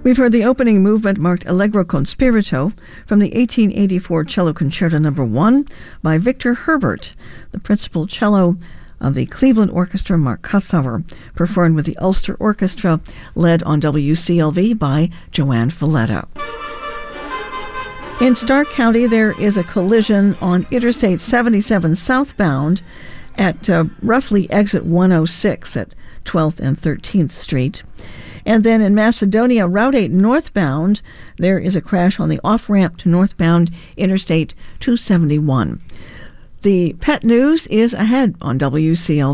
We've heard the opening movement marked Allegro con Spirito from the 1884 Cello Concerto No. 1 by Victor Herbert, the principal cello of the Cleveland Orchestra Mark Kussauer, performed with the Ulster Orchestra, led on WCLV by Joanne Falletta. In Stark County, there is a collision on Interstate 77 southbound at roughly exit 106 at 12th and 13th Street. And then in Macedonia, Route 8 northbound, there is a crash on the off-ramp to northbound Interstate 271. The pet news is ahead on WCLV.